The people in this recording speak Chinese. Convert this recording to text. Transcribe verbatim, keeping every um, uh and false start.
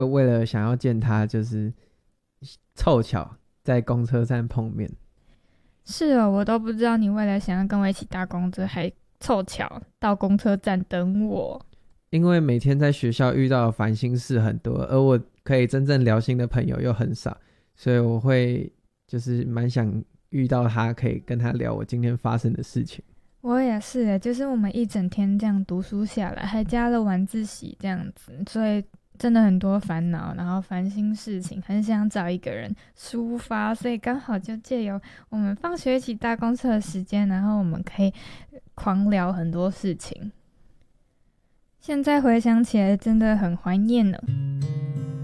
为了想要见他，就是凑巧在公车站碰面。 是哦，我都不知道你为了想要跟我一起搭公车，还凑巧到公车站等我。 因为每天在学校遇到的烦心事很多，而我可以真正聊心的朋友又很少，所以我会就是蛮想遇到他，可以跟他聊我今天发生的事情。 我也是诶，就是我们一整天这样读书下来，还加了晚自习这样子，所以真的很多烦恼，然后烦心事情，很想找一个人抒发，所以刚好就借由我们放学一起搭公车的时间，然后我们可以狂聊很多事情。现在回想起来，真的很怀念呢。